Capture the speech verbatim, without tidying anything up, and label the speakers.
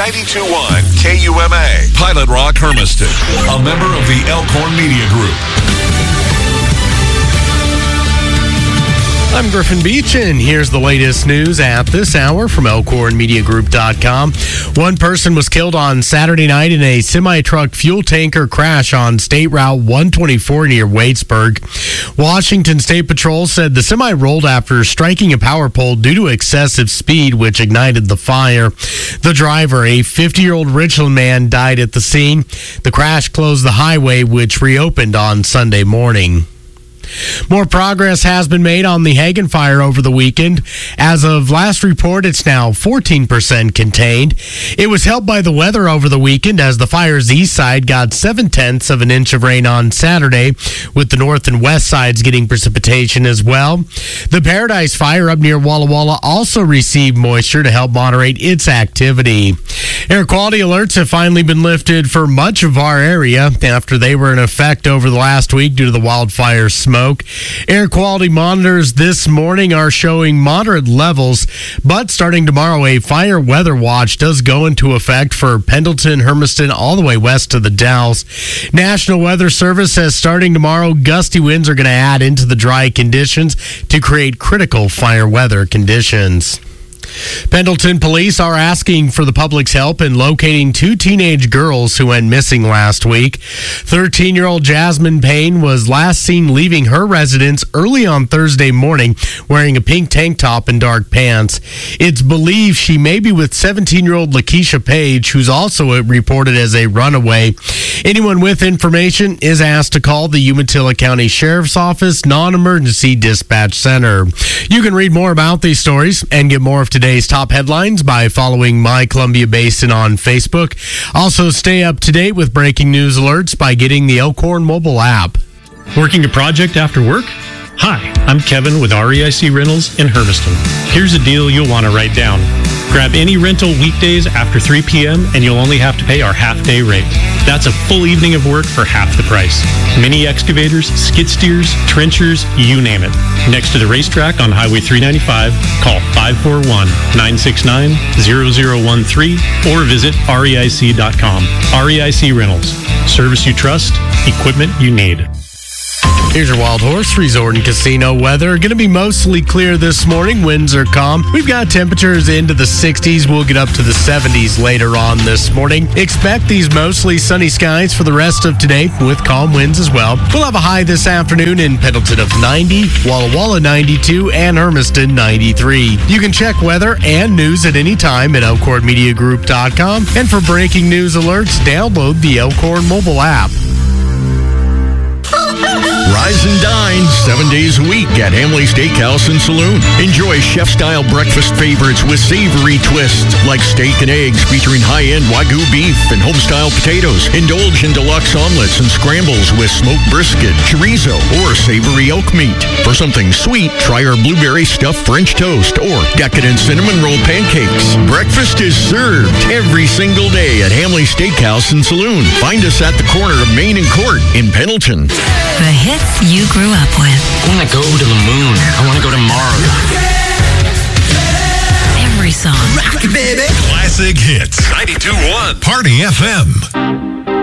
Speaker 1: ninety-two point one K U M A. Pilot Rock Hermiston, a member of the Elkhorn Media Group.
Speaker 2: I'm Griffin Beach, and here's the latest news at this hour from elkhorn media group dot com. One person was killed on Saturday night in a semi-truck fuel tanker crash on State Route one twenty-four near Waitsburg. Washington State Patrol said the semi rolled after striking a power pole due to excessive speed, which ignited the fire. The driver, a fifty-year-old Richland man, died at the scene. The crash closed the highway, which reopened on Sunday morning. More progress has been made on the Hagen fire over the weekend. As of last report, it's now fourteen percent contained. It was helped by the weather over the weekend as the fire's east side got seven-tenths of an inch of rain on Saturday, with the north and west sides getting precipitation as well. The Paradise fire up near Walla Walla also received moisture to help moderate its activity. Air quality alerts have finally been lifted for much of our area after they were in effect over the last week due to the wildfire smoke. Air quality monitors this morning are showing moderate levels, but starting tomorrow, a fire weather watch does go into effect for Pendleton, Hermiston, all the way west to the Dalles. National Weather Service says starting tomorrow, gusty winds are going to add into the dry conditions to create critical fire weather conditions. Pendleton police are asking for the public's help in locating two teenage girls who went missing last week. thirteen-year-old Jasmine Payne was last seen leaving her residence early on Thursday morning wearing a pink tank top and dark pants. It's believed she may be with seventeen-year-old Lakeisha Page, who's also reported as a runaway. Anyone with information is asked to call the Umatilla County Sheriff's Office Non-Emergency Dispatch Center. You can read more about these stories and get more of today's top headlines by following My Columbia Basin on Facebook. Also, stay up to date with breaking news alerts by getting the Elkhorn mobile app.
Speaker 3: Working a project after work? Hi, I'm Kevin with R E I C Rentals in Hermiston. Here's a deal you'll want to write down. Grab any rental weekdays after three p.m. and you'll only have to pay our half-day rate. That's a full evening of work for half the price. Mini excavators, skid steers, trenchers, you name it. Next to the racetrack on Highway three ninety-five, call five four one, nine six nine, zero zero one three or visit R E I C dot com. R E I C Rentals. Service you trust, equipment you need.
Speaker 2: Here's your Wild Horse Resort and Casino weather. Going to be mostly clear this morning. Winds are calm. We've got temperatures into the sixties. We'll get up to the seventies later on this morning. Expect these mostly sunny skies for the rest of today with calm winds as well. We'll have a high this afternoon in Pendleton of ninety, Walla Walla ninety-two, and Hermiston ninety-three. You can check weather and news at any time at elkhorn media group dot com. And for breaking news alerts, download the Elkhorn mobile app.
Speaker 4: Rise and dine seven days a week at Hamley Steakhouse and Saloon. Enjoy chef-style breakfast favorites with savory twists like steak and eggs featuring high-end Wagyu beef and home-style potatoes. Indulge in deluxe omelets and scrambles with smoked brisket, chorizo, or savory elk meat. For something sweet, try our blueberry stuffed French toast or decadent cinnamon roll pancakes. Breakfast is served every single day at Hamley Steakhouse and Saloon. Find us at the corner of Main and Court in Pendleton.
Speaker 5: The hits you grew up with.
Speaker 6: I want to go to the moon. I want to go to Mars.
Speaker 5: Every song.
Speaker 1: Rock it, baby. Classic hits. ninety-two point one Party F M.